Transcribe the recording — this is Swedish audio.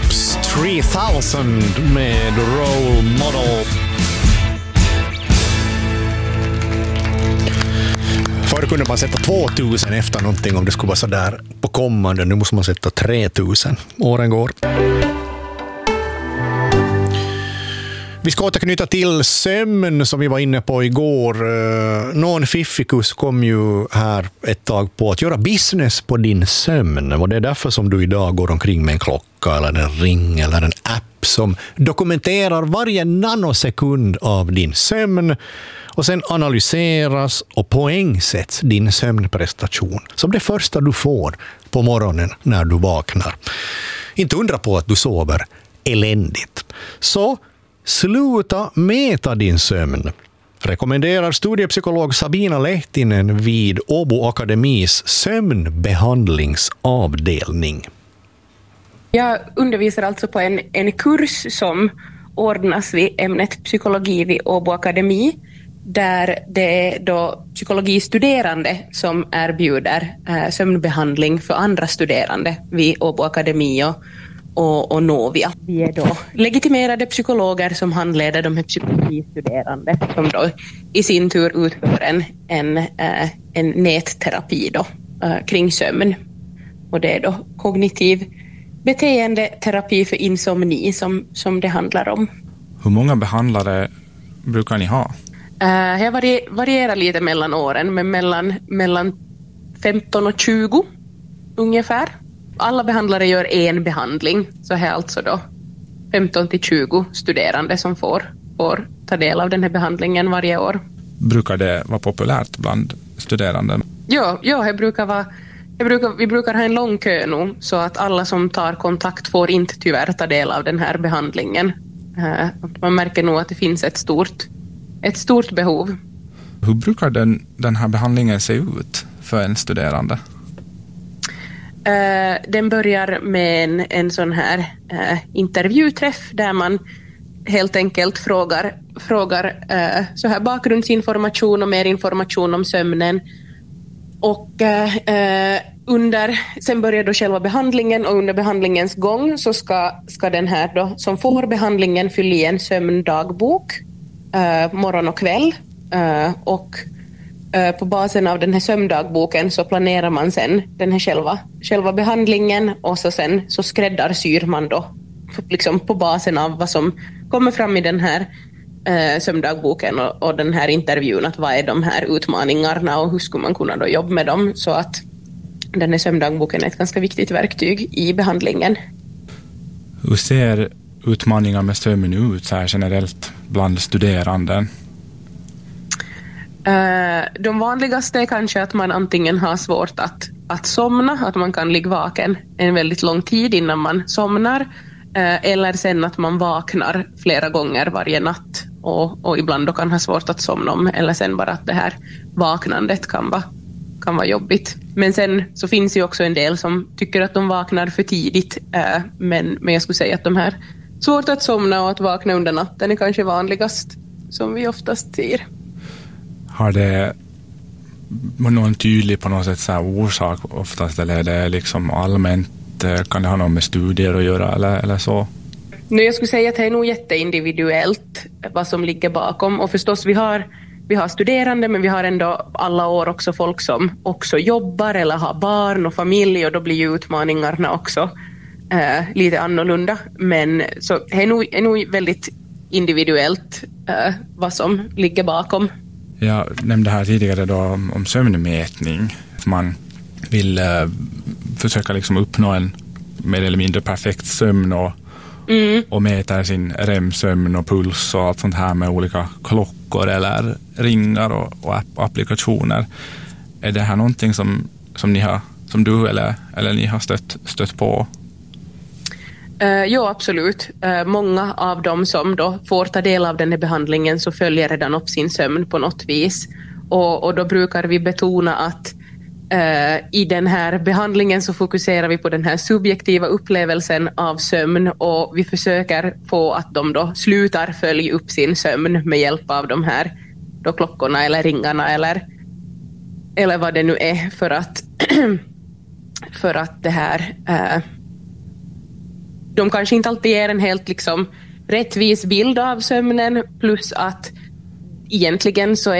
Oops 3000 med Role Model. Förr kunde man sätta 2000 efter någonting om det skulle vara så där på kommande. Nu måste man sätta 3000. Åren går. Vi ska återknyta till sömn som vi var inne på igår. Någon fiffikus kom ju här ett tag på att göra business på din sömn. Och det är därför som du idag går omkring med en klocka eller en ring eller en app som dokumenterar varje nanosekund av din sömn. Och sen analyseras och poängsätts din sömnprestation som det första du får på morgonen när du vaknar. Inte undra på att du sover eländigt. Så sluta mäta din sömn, rekommenderar studiepsykolog Sabina Lehtinen vid Åbo Akademis sömnbehandlingsavdelning. Jag undervisar alltså på en kurs som ordnas vid ämnet psykologi vid Åbo Akademi, där det är då psykologistuderande som erbjuder sömnbehandling för andra studerande vid Åbo Akademi och Novia. Vi är då legitimerade psykologer som handleder de här psykologistuderande som då i sin tur utför en nätterapi då, kring sömn. Och det är då kognitiv beteendeterapi för insomni som det handlar om. Hur många behandlare brukar ni ha? Jag varierar lite mellan åren, men mellan 15 och 20 ungefär. Alla behandlare gör en behandling, så här alltså då 15 till 20 studerande som får ta del av den här behandlingen varje år. Brukar det vara populärt bland studerande? Ja, vi brukar ha en lång kö nu, så att alla som tar kontakt får inte tyvärr ta del av den här behandlingen. Man märker nog att det finns ett stort behov. Hur brukar den här behandlingen se ut för en studerande? Den börjar med en sån här intervjuträff där man helt enkelt frågar så här bakgrundsinformation och mer information om sömnen. Och sen börjar då själva behandlingen, och under behandlingens gång så ska den här då som får behandlingen fylla i en sömndagbok morgon och kväll. Och på basen av den här sömndagboken så planerar man sen den här själva behandlingen, och sen så skräddarsyr man då liksom på basen av vad som kommer fram i den här sömndagboken och den här intervjun, att vad är de här utmaningarna och hur skulle man kunna då jobba med dem, så att den här sömndagboken är ett ganska viktigt verktyg i behandlingen. Hur ser utmaningar med sömn ut så här generellt bland studerande? De vanligaste är kanske att man antingen har svårt att somna, att man kan ligga vaken en väldigt lång tid innan man somnar, eller sen att man vaknar flera gånger varje natt och ibland då kan ha svårt att somna om, eller sen bara att det här vaknandet kan vara jobbigt. Men sen så finns ju också en del som tycker att de vaknar för tidigt, men jag skulle säga att de här svårt att somna och att vakna under natten är kanske vanligast som vi oftast ser. Har det någon tydlig på något sätt så här orsak oftast, eller är det liksom allmänt, kan det ha något med studier att göra eller så? Nu, jag skulle säga att det är nog jätteindividuellt vad som ligger bakom, och förstås vi har studerande, men vi har ändå alla år också folk som också jobbar eller har barn och familj, och då blir ju utmaningarna också lite annorlunda, men så det är nog väldigt individuellt vad som ligger bakom. Jag nämnde här tidigare då om sömnmätning. Man vill försöka liksom uppnå en mer eller mindre perfekt sömn och mäta sin REM-sömn och puls och allt sånt här med olika klockor eller ringar och applikationer. Är det här någonting som du eller ni har stött på? Ja, absolut. Många av dem som då får ta del av den här behandlingen så följer redan upp sin sömn på något vis. Och då brukar vi betona att i den här behandlingen så fokuserar vi på den här subjektiva upplevelsen av sömn, och vi försöker få att de då slutar följa upp sin sömn med hjälp av de här då klockorna eller ringarna eller vad det nu är, för att det här de kanske inte alltid ger en helt liksom rättvis bild av sömnen, plus att egentligen så